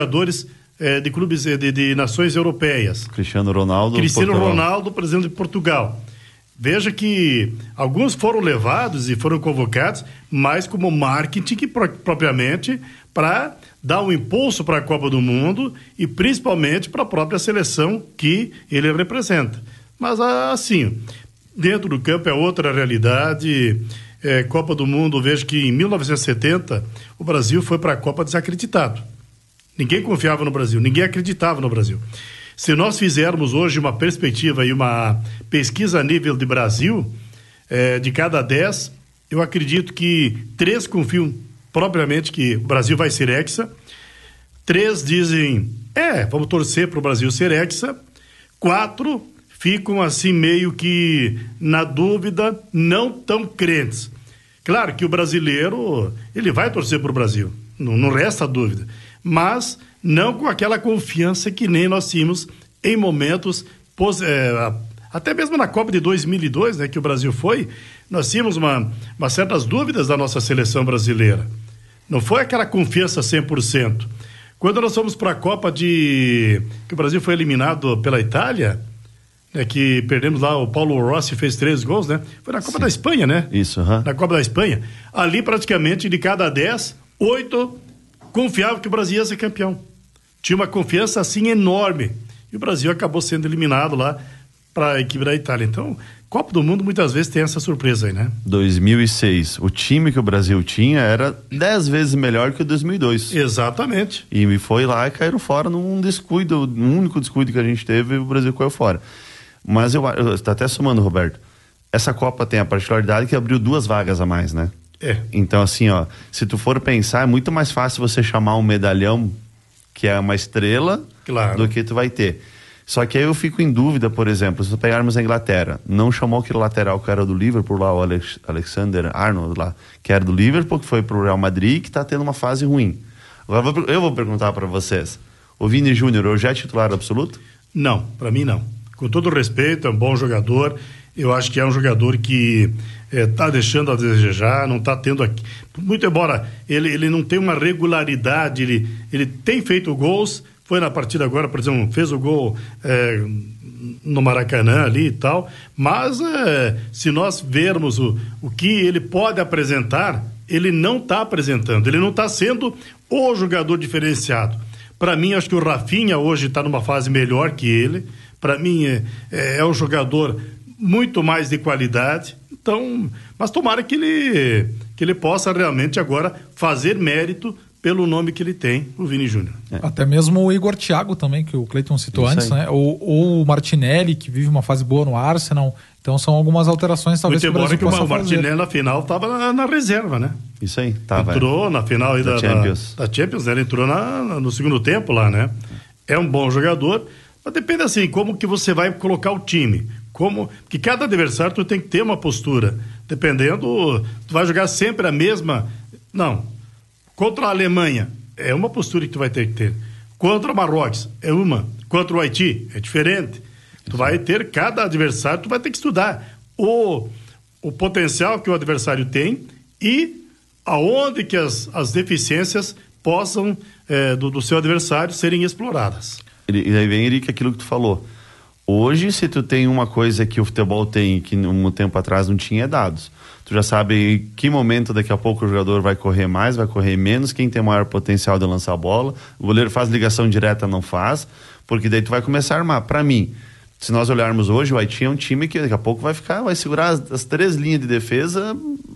jogadores de clubes de nações europeias. Cristiano Ronaldo, presidente de Portugal. Veja que alguns foram levados e foram convocados, mais como marketing que propriamente para dar um impulso para a Copa do Mundo e principalmente para a própria seleção que ele representa. Mas assim, dentro do campo é outra realidade. Copa do Mundo, vejo que em 1970 o Brasil foi para a Copa desacreditado. Ninguém confiava no Brasil, ninguém acreditava no Brasil. Se nós fizermos hoje uma perspectiva e uma pesquisa a nível de Brasil, de cada 10, eu acredito que 3 confiam propriamente que o Brasil vai ser hexa, 3 dizem, vamos torcer para o Brasil ser hexa, 4 ficam assim meio que na dúvida, não tão crentes. Claro que o brasileiro, ele vai torcer para o Brasil, não resta dúvida, mas não com aquela confiança que nem nós tínhamos em momentos, até mesmo na Copa de 2002, né, que o Brasil foi, nós tínhamos umas certas dúvidas da nossa seleção brasileira. Não foi aquela confiança 100%. Quando nós fomos para a Copa que o Brasil foi eliminado pela Itália, que perdemos lá, o Paulo Rossi fez 3 gols, né? Foi na Copa da Espanha, né? Isso, Na Copa da Espanha. Ali, praticamente, de cada 10, 8 confiavam que o Brasil ia ser campeão. Tinha uma confiança, assim, enorme. E o Brasil acabou sendo eliminado lá para a equipe da Itália. Então, Copa do Mundo, muitas vezes, tem essa surpresa aí, né? 2006, o time que o Brasil tinha era 10 vezes melhor que o 2002. Exatamente. E foi lá e caíram fora num descuido, num único descuido que a gente teve, e o Brasil caiu fora. Mas eu tá até somando, Roberto, essa Copa tem a particularidade que abriu 2 vagas a mais, né? Então, assim, se tu for pensar, é muito mais fácil você chamar um medalhão que é uma estrela, claro, do que tu vai ter. Só que aí eu fico em dúvida, por exemplo, se pegarmos a Inglaterra, não chamou aquele lateral que era do Liverpool lá, o Alexander Arnold lá, que era do Liverpool, que foi pro Real Madrid, que tá tendo uma fase ruim. Agora eu vou perguntar para vocês, o Vini Júnior hoje é titular absoluto? Não, para mim não. Com todo respeito, é um bom jogador, eu acho que é um jogador que tá deixando a desejar, não tá tendo aqui, muito embora ele não tenha uma regularidade, ele tem feito gols, foi na partida agora, por exemplo, fez o gol no Maracanã ali e tal, mas se nós vermos o que ele pode apresentar, ele não está apresentando, ele não está sendo o jogador diferenciado. Para mim, acho que o Rafinha hoje está numa fase melhor que ele, para mim é um jogador muito mais de qualidade, então, mas tomara que ele possa realmente agora fazer mérito pelo nome que ele tem, o Vini Júnior. Até mesmo o Igor Thiago também, que o Cleiton citou antes, né? Ou o Martinelli, que vive uma fase boa no Arsenal. Então são algumas alterações talvez muito que o Brasil possa fazer. O Martinelli na final estava na reserva, né? Isso aí, tava. Entrou na final aí da Champions, né? Ele entrou no segundo tempo lá, né? É um bom jogador, mas depende assim, como que você vai colocar o time. Porque cada adversário tu tem que ter uma postura. Dependendo, tu vai jogar sempre a mesma... Não. Contra a Alemanha, é uma postura que tu vai ter que ter. Contra o Marrocos, é uma. Contra o Haiti, é diferente. Tu vai ter, cada adversário, tu vai ter que estudar o potencial que o adversário tem e aonde que as deficiências possam, do seu adversário, serem exploradas. E aí vem, Henrique, aquilo que tu falou. Hoje, se tu tem uma coisa que o futebol tem que um tempo atrás não tinha, é dados. Tu já sabe em que momento daqui a pouco o jogador vai correr mais, vai correr menos, quem tem maior potencial de lançar a bola, o goleiro faz ligação direta, não faz, porque daí tu vai começar a armar. Para mim, se nós olharmos hoje, o Haiti é um time que daqui a pouco vai segurar as 3 linhas de defesa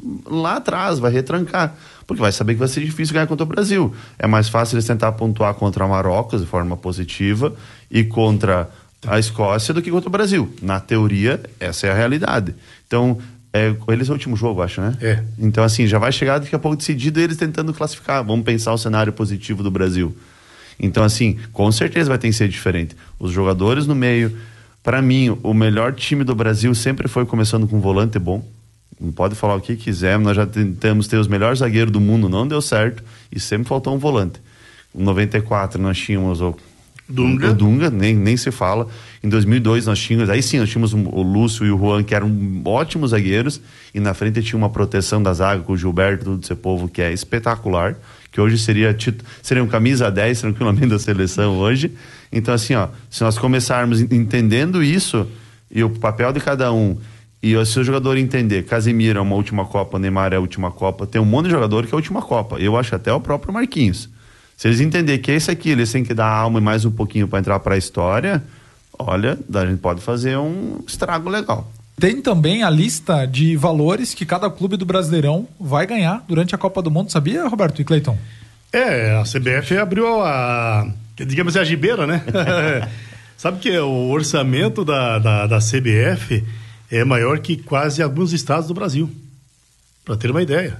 lá atrás, vai retrancar, porque vai saber que vai ser difícil ganhar contra o Brasil. É mais fácil eles tentar pontuar contra o Marrocos de forma positiva e contra a Escócia do que contra o Brasil. Na teoria, essa é a realidade. Então, eles é o último jogo, acho, né? Então, assim, já vai chegar daqui a pouco decidido eles tentando classificar. Vamos pensar o cenário positivo do Brasil. Então, assim, com certeza vai ter que ser diferente. Os jogadores no meio, para mim, o melhor time do Brasil sempre foi começando com um volante bom. Não pode falar o que quiser, nós já tentamos ter os melhores zagueiros do mundo, não deu certo, e sempre faltou um volante. Em 94 nós tínhamos o Dunga. O Dunga, nem se fala. Em 2002 nós tínhamos o Lúcio e o Juan, que eram ótimos zagueiros, e na frente tinha uma proteção da zaga com o Gilberto do Cepovo, que é espetacular, que hoje seria um camisa 10 tranquilamente da seleção hoje. Então assim, se nós começarmos entendendo isso, e o papel de cada um, e se o jogador entender, Casemiro é uma última Copa, Neymar é a última Copa, tem um monte de jogador que é a última Copa, eu acho até o próprio Marquinhos. Se eles entenderem que esse aqui, eles têm que dar alma e mais um pouquinho para entrar para a história, olha, a gente pode fazer um estrago legal. Tem também a lista de valores que cada clube do Brasileirão vai ganhar durante a Copa do Mundo, sabia, Roberto e Cleiton? A CBF abriu digamos, a gibeira, né? Sabe que o orçamento da CBF é maior que quase alguns estados do Brasil, para ter uma ideia.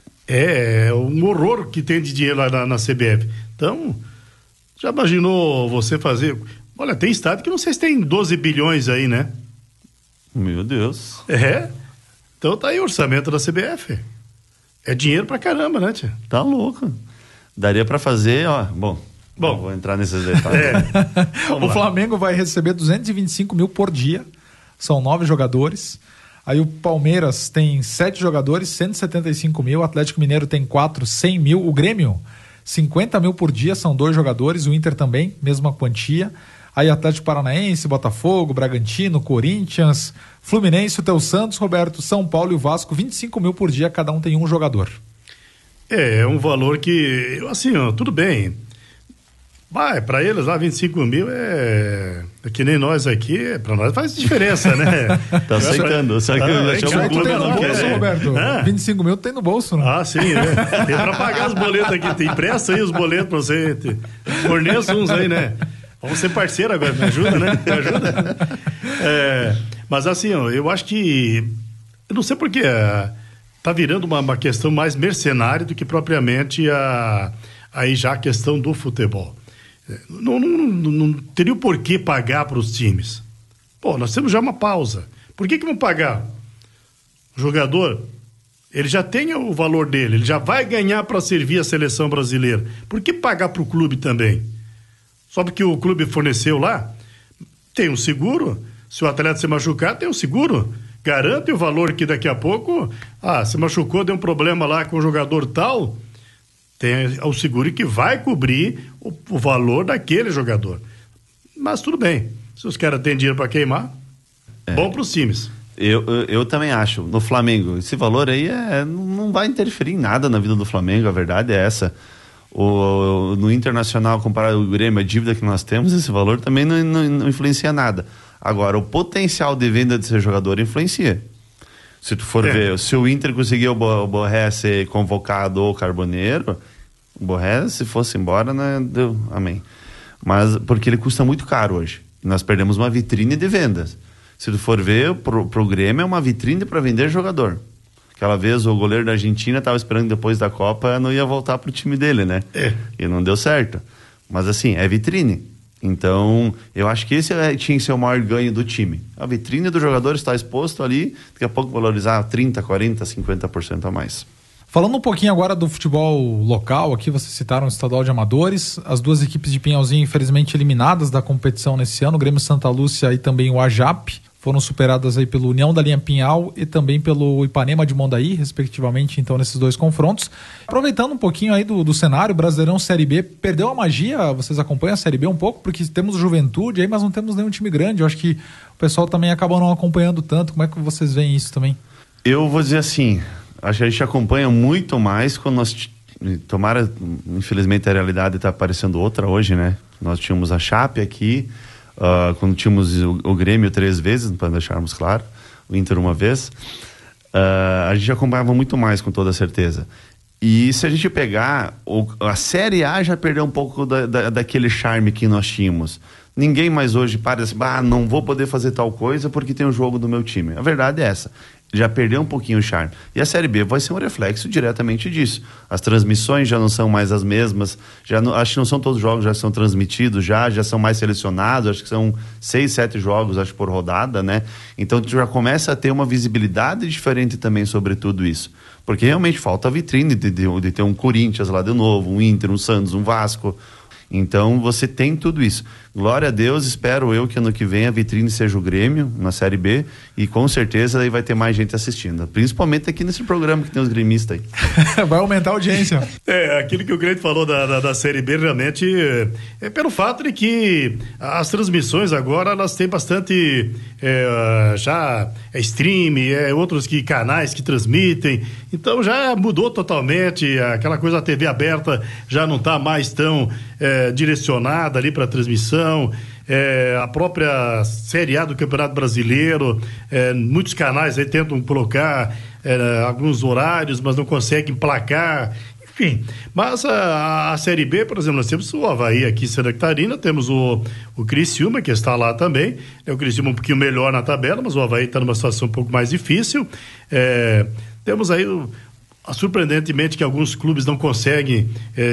É um horror que tem de dinheiro lá na CBF. Então, já imaginou você fazer... Olha, tem estado que não sei se tem 12 bilhões aí, né? Meu Deus. Então tá aí o orçamento da CBF. É dinheiro pra caramba, né, tia? Tá louco. Daria pra fazer, Bom, vou entrar nesses detalhes. O Flamengo vai receber 225 mil por dia. São 9 jogadores. Aí o Palmeiras tem 7 jogadores, 175 mil. O Atlético Mineiro tem 4, 100 mil. O Grêmio, 50 mil por dia, são 2 jogadores. O Inter também, mesma quantia. Aí Atlético Paranaense, Botafogo, Bragantino, Corinthians, Fluminense, o Teu Santos, Roberto, São Paulo e o Vasco, 25 mil por dia, cada um tem um jogador. É um valor que, assim, tudo bem. Para eles lá 25 mil é que nem nós aqui, para nós faz diferença, né? Tá aceitando, tu tem no bolso, Roberto? 25 mil tem no bolso, né? Sim, né? Tem para pagar os boletos aqui, tem pressa aí os boletos para você, forneça uns aí, né? Vamos ser parceiro agora, me ajuda, né? Me ajuda. Mas assim, eu acho que, eu não sei porquê, tá virando uma questão mais mercenária do que propriamente aí já a questão do futebol. Não teria o porquê pagar para os times. Nós temos já uma pausa. Por que vão pagar? O jogador, ele já tem o valor dele, ele já vai ganhar para servir a seleção brasileira. Por que pagar para o clube também? Só porque o clube forneceu lá? Tem um seguro. Se o atleta se machucar, tem um seguro. Garante o valor que daqui a pouco, se machucou, deu um problema lá com o jogador tal, tem o seguro que vai cobrir o valor daquele jogador. Mas tudo bem. Se os caras têm dinheiro para queimar, bom para os times. Eu também acho. No Flamengo, esse valor aí não vai interferir em nada na vida do Flamengo, a verdade é essa. No Internacional, comparado ao Grêmio, a dívida que nós temos, esse valor também não influencia nada. Agora, o potencial de venda desse jogador influencia. Se tu for ver, se o Inter conseguir o Borré ser convocado ou Carboneiro, o Borré, se fosse embora, né, deu, amém. Mas porque ele custa muito caro hoje. Nós perdemos uma vitrine de vendas. Se tu for ver, pro Grêmio é uma vitrine para vender jogador. Aquela vez o goleiro da Argentina estava esperando depois da Copa, não ia voltar pro time dele, né? E não deu certo. Mas assim, é vitrine. Então, eu acho que esse tinha que ser o maior ganho do time. A vitrine do jogador está exposto ali, daqui a pouco valorizar 30%, 40%, 50% a mais. Falando um pouquinho agora do futebol local, aqui vocês citaram o estadual de amadores, as 2 equipes de Pinhalzinho infelizmente eliminadas da competição nesse ano, o Grêmio Santa Lúcia e também o Ajap, foram superadas aí pelo União da Linha Pinhal e também pelo Ipanema de Mondaí, respectivamente, então, nesses 2 confrontos. Aproveitando um pouquinho aí do cenário, Brasileirão Série B, perdeu a magia, vocês acompanham a Série B um pouco, porque temos Juventude aí, mas não temos nenhum time grande, eu acho que o pessoal também acaba não acompanhando tanto, como é que vocês veem isso também? Eu vou dizer assim, acho que a gente acompanha muito mais quando nós, tomara, infelizmente a realidade está aparecendo outra hoje, né? Nós tínhamos a Chape aqui, quando tínhamos o Grêmio 3 vezes, para deixarmos claro, o Inter uma vez, a gente acompanhava muito mais, com toda certeza. E se a gente pegar, a Série A já perdeu um pouco daquele charme que nós tínhamos. Ninguém mais hoje para assim, não vou poder fazer tal coisa porque tem um jogo do meu time. A verdade é essa. Já perdeu um pouquinho o charme. E a Série B vai ser um reflexo diretamente disso. As transmissões já não são mais as mesmas, acho que não são todos os jogos já são transmitidos, já são mais selecionados, acho que são 6, 7 jogos, acho, por rodada, né? Então tu já começa a ter uma visibilidade diferente também sobre tudo isso. Porque realmente falta a vitrine de ter um Corinthians lá de novo, um Inter, um Santos, um Vasco. Então você tem tudo isso. Glória a Deus, espero eu que ano que vem a vitrine seja o Grêmio na Série B e com certeza aí vai ter mais gente assistindo, principalmente aqui nesse programa que tem os gremistas aí. Vai aumentar a audiência. Aquilo que o Grêmio falou da Série B realmente é pelo fato de que as transmissões agora elas têm bastante já stream, outros canais que transmitem, então já mudou totalmente, aquela coisa da TV aberta já não está mais tão direcionada ali para transmissão. A própria Série A do Campeonato Brasileiro, muitos canais aí tentam colocar alguns horários, mas não conseguem emplacar, enfim. Mas a Série B, por exemplo, nós temos o Avaí aqui em Santa Catarina, temos o Criciúma, que está lá também, o Criciúma um pouquinho melhor na tabela, mas o Avaí está numa situação um pouco mais difícil. Temos aí surpreendentemente que alguns clubes não conseguem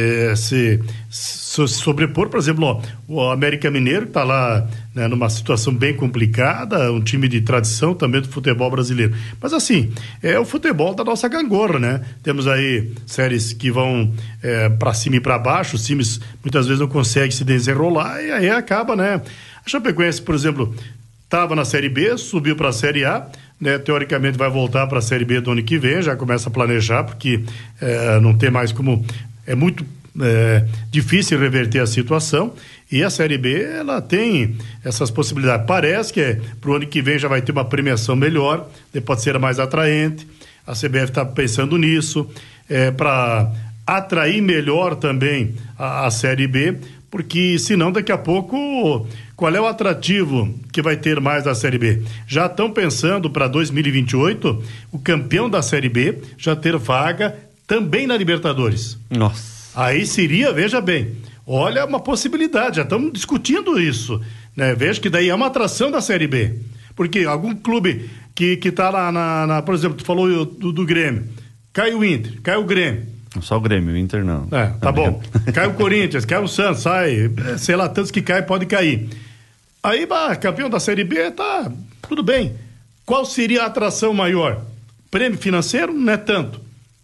se sobrepor, por exemplo, o América Mineiro está lá, né, numa situação bem complicada, um time de tradição também do futebol brasileiro, mas assim, é o futebol da nossa gangorra, né? Temos aí séries que vão para cima e para baixo, os times muitas vezes não conseguem se desenrolar e aí acaba, né? A Chapecoense, por exemplo, estava na Série B, subiu para a Série A, né, teoricamente vai voltar para a Série B do ano que vem, já começa a planejar, porque não tem mais como, é muito difícil reverter a situação, e a Série B ela tem essas possibilidades, parece que para o ano que vem já vai ter uma premiação melhor, pode ser mais atraente, a CBF está pensando nisso, para atrair melhor também a Série B, porque senão daqui a pouco qual é o atrativo que vai ter mais da Série B? Já estão pensando para 2028 o campeão da Série B já ter vaga também na Libertadores. Nossa. Aí seria, veja bem, olha uma possibilidade, já estamos discutindo isso, né? Veja que daí é uma atração da Série B, porque algum clube que está lá por exemplo, tu falou do Grêmio, cai o Inter, cai o Grêmio. Só o Grêmio, o Inter não. Tá bom. Cai o Corinthians, cai o Santos, sai, sei lá, tantos que cai, pode cair. Aí, campeão da Série B, tá, tudo bem. Qual seria a atração maior? Prêmio financeiro? Não é tanto.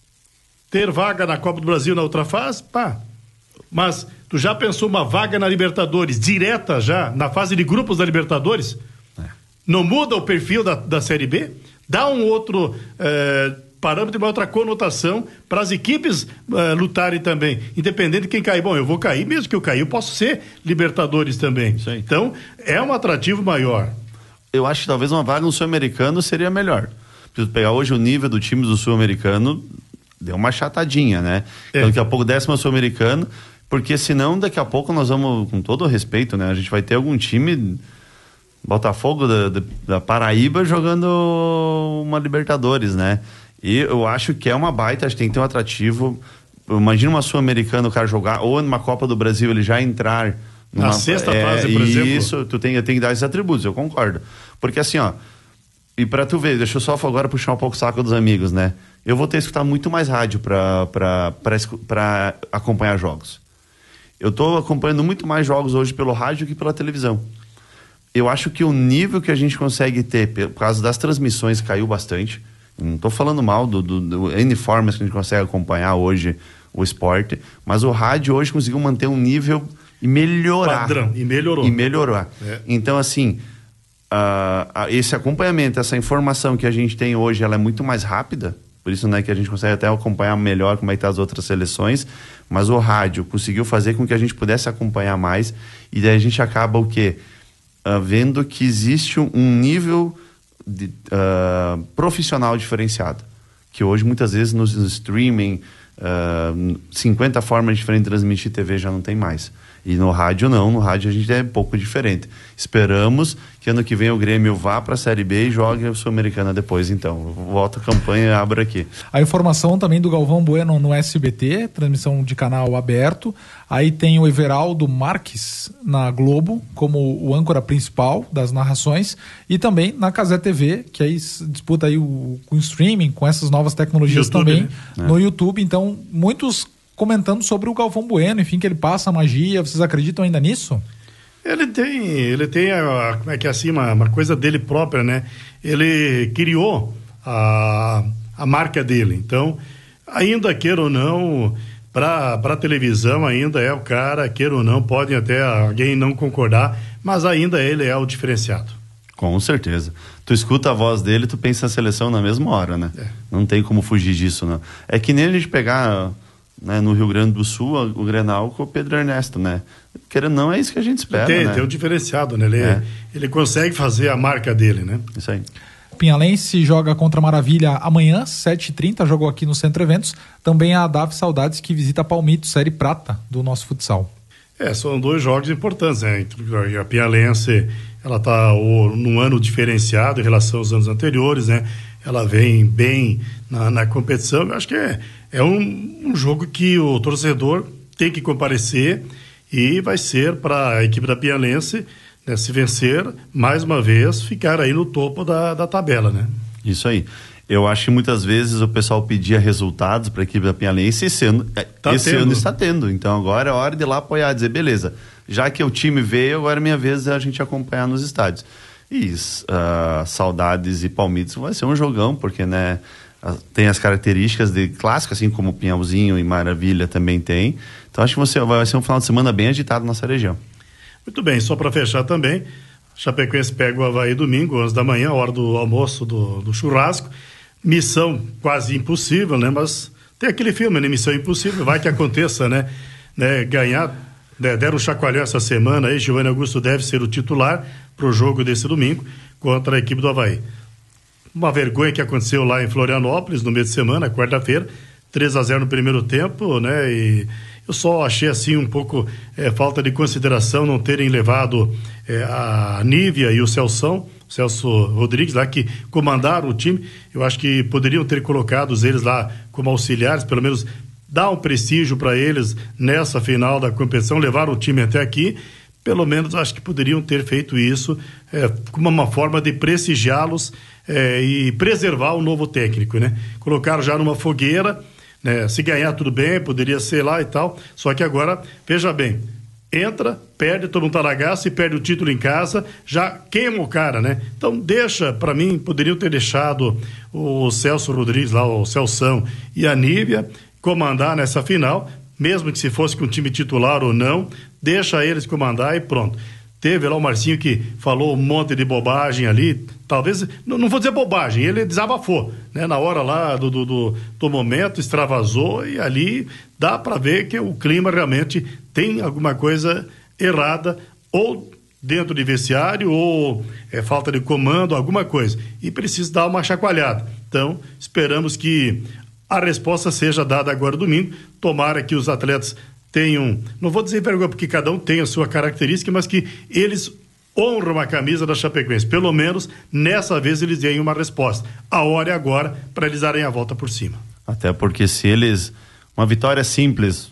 Ter vaga na Copa do Brasil na outra fase? Mas tu já pensou uma vaga na Libertadores, direta já, na fase de grupos da Libertadores? Não muda o perfil da Série B? Dá um outro parâmetro, uma outra conotação para as equipes lutarem também, independente de quem cair. Bom, eu vou cair, mesmo que eu cair, eu posso ser Libertadores também. Sim. Então, é um atrativo maior. Eu acho que talvez uma vaga no Sul-Americano seria melhor. Preciso pegar hoje o nível do time do Sul-Americano, deu uma chatadinha, né? Então, daqui a pouco 10º Sul-Americano, porque senão daqui a pouco nós vamos, com todo o respeito, né? A gente vai ter algum time Botafogo da Paraíba jogando uma Libertadores, né? E eu acho que é uma baita, acho que tem que ter um atrativo. Imagina uma Sul-Americana, o cara jogar, ou numa Copa do Brasil ele já entrar na sexta fase, por exemplo. Isso, tu tem que dar esses atributos, eu concordo. Porque assim, e pra tu ver, deixa eu só agora puxar um pouco o saco dos amigos, né? Eu vou ter que escutar muito mais rádio pra acompanhar jogos. Eu tô acompanhando muito mais jogos hoje pelo rádio que pela televisão. Eu acho que o nível que a gente consegue ter, por causa das transmissões, caiu bastante. Não estou falando mal do N formas que a gente consegue acompanhar hoje o esporte, mas o rádio hoje conseguiu manter um nível e melhorar. Padrão, e melhorou. Então, assim, esse acompanhamento, essa informação que a gente tem hoje, ela é muito mais rápida, por isso, né, que a gente consegue até acompanhar melhor como é que tá as outras seleções, mas o rádio conseguiu fazer com que a gente pudesse acompanhar mais, e daí a gente acaba o quê? Vendo que existe um nível profissional diferenciado, que hoje muitas vezes no streaming 50 formas diferentes de transmitir TV já não tem mais, e no rádio não, no rádio a gente é um pouco diferente. Esperamos que ano que vem o Grêmio vá para a Série B e jogue a Sul-Americana depois, então volta a campanha e abra aqui. A informação também do Galvão Bueno no SBT, transmissão de canal aberto. Aí tem o Everaldo Marques na Globo como o âncora principal das narrações, e também na Cazé TV, que aí disputa aí com o streaming, com essas novas tecnologias YouTube, também, né? No YouTube. Então, muitos comentando sobre o Galvão Bueno, enfim, que ele passa a magia. Vocês acreditam ainda nisso? Ele tem como é que é assim, uma coisa dele própria, né? Ele criou a marca dele. Então, ainda queira ou não, para televisão ainda é o cara, queira ou não, pode até alguém não concordar, mas ainda ele é o diferenciado. Com certeza. Tu escuta a voz dele, tu pensa na seleção na mesma hora, né? Não tem como fugir disso, não. É que nem a gente pegar, né, no Rio Grande do Sul, o Grenal com o Pedro Ernesto, né? Querendo não, é isso que a gente espera, né? Tem um diferenciado, né? Ele consegue fazer a marca dele, né? Isso aí. Pinhalense joga contra a Maravilha amanhã, 7h30, jogou aqui no Centro Eventos. Também a Davi Saudades, que visita Palmito, Série Prata do nosso futsal. São 2 jogos importantes, né? A Pinhalense, ela está num ano diferenciado em relação aos anos anteriores, né? Ela vem bem na competição. Eu acho que é um jogo que o torcedor tem que comparecer e vai ser para a equipe da Pinhalense, né, se vencer, mais uma vez, ficar aí no topo da tabela, né? Isso aí. Eu acho que muitas vezes o pessoal pedia resultados para a equipe da Pinhalense e esse ano está tendo. Então agora é hora de ir lá apoiar, dizer, beleza, já que o time veio, agora é minha vez a gente acompanhar nos estádios. E Saudades e Palmitos vai ser um jogão, porque, né, tem as características de clássico, assim como Pinhalzinho e Maravilha também tem. Então acho que vai ser um final de semana bem agitado na nossa região. Muito bem, só para fechar também, Chapecoense pega o Avaí domingo, 11 da manhã, hora do almoço do churrasco. Missão quase impossível, né? Mas tem aquele filme, né? Missão Impossível, vai que aconteça, né? Ganhar, deram um chacoalhão essa semana aí, Giovanni Augusto deve ser o titular pro jogo desse domingo contra a equipe do Avaí. Uma vergonha que aconteceu lá em Florianópolis no meio de semana, quarta-feira, 3-0 no primeiro tempo, né? E eu só achei assim um pouco falta de consideração não terem levado a Nívia e o Celso Rodrigues lá, que comandaram o time. Eu acho que poderiam ter colocado eles lá como auxiliares, pelo menos dar um prestígio para eles nessa final da competição, levar o time até aqui. Pelo menos acho que poderiam ter feito isso como uma forma de prestigiá-los e preservar o novo técnico, né? Colocaram já numa fogueira, né? Se ganhar tudo bem, poderia ser lá e tal, só que agora, veja bem, entra, perde, todo mundo tá na gaça e perde o título em casa, já queima o cara, né? Então deixa, para mim, poderiam ter deixado o Celso Rodrigues lá, o Celção e a Nívia comandar nessa final, mesmo que se fosse com o time titular ou não, deixa eles comandar e pronto. Teve lá o Marcinho que falou um monte de bobagem ali, talvez, não vou dizer bobagem, ele desabafou, né? Na hora lá do momento, extravasou e ali dá para ver que o clima realmente tem alguma coisa errada, ou dentro de vestiário, ou falta de comando, alguma coisa, e precisa dar uma chacoalhada. Então, esperamos que a resposta seja dada agora domingo, tomara que os atletas tenham, não vou dizer vergonha, porque cada um tem a sua característica, mas que eles honram a camisa da Chapecoense. Pelo menos, nessa vez, eles deem uma resposta. A hora é agora para eles darem a volta por cima. Até porque se eles... Uma vitória simples,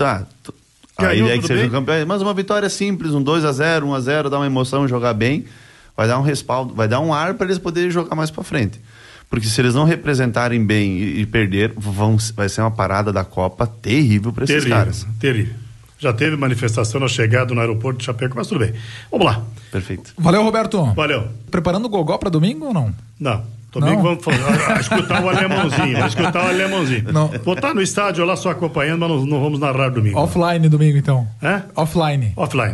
aí é que seja um campeão, mas uma vitória simples, um 2-0, 1-0, dá uma emoção, jogar bem, vai dar um respaldo, vai dar um ar para eles poderem jogar mais para frente. Porque se eles não representarem bem e perder, vai ser uma parada da Copa terrível para esses caras. Terrível. Já teve manifestação na chegada no aeroporto de Chapecó, mas tudo bem. Vamos lá. Perfeito. Valeu, Roberto. Valeu. Preparando o gogó para domingo ou não? Não. Domingo vamos escutar o alemãozinho. Não. Vou estar no estádio lá só acompanhando, mas não vamos narrar domingo. Offline domingo, então. Offline.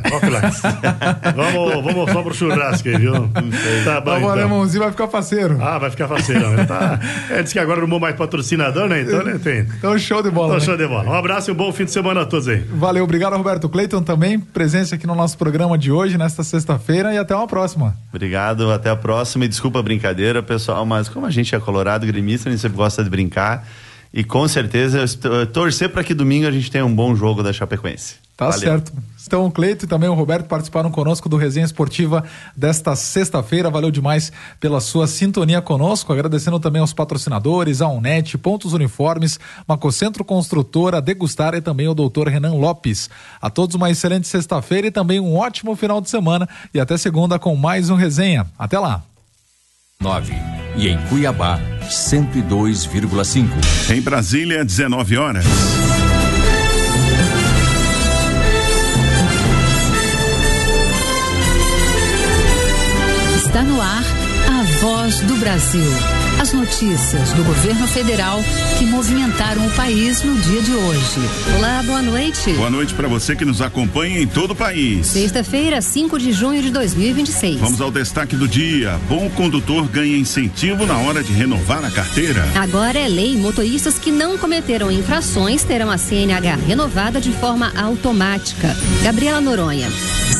Vamos só pro churrasco aí, viu? Tá bom, o alemãozinho vai ficar faceiro. Vai ficar faceirão. Diz que agora arrumou mais patrocinador, né? Então, né, tem. Então, show de bola. Show de bola. Um abraço e um bom fim de semana a todos aí. Valeu, obrigado, Roberto. Cleiton também, presença aqui no nosso programa de hoje, nesta sexta-feira, e até uma próxima. Obrigado, até a próxima, e desculpa a brincadeira, pessoal, mas como a gente é colorado, gremista, a gente sempre gosta de brincar, e com certeza torcer para que domingo a gente tenha um bom jogo da Chapecoense. Tá Valeu. Certo. Então o Cleito e também o Roberto participaram conosco do Resenha Esportiva desta sexta-feira. Valeu demais pela sua sintonia conosco. Agradecendo também aos patrocinadores, a Unet, Pontos Uniformes, Macocentro Construtora, Degustar e também o Dr. Renan Lopes. A todos uma excelente sexta-feira e também um ótimo final de semana. E até segunda com mais um Resenha. Até lá. 9 e em Cuiabá 102,5. Em Brasília 19 horas. Está no ar a Voz do Brasil. As notícias do governo federal que movimentaram o país no dia de hoje. Olá, boa noite. Boa noite para você que nos acompanha em todo o país. Sexta-feira, 5 de junho de 2026. Vamos ao destaque do dia. Bom condutor ganha incentivo na hora de renovar a carteira. Agora é lei. Motoristas que não cometeram infrações terão a CNH renovada de forma automática. Gabriela Noronha.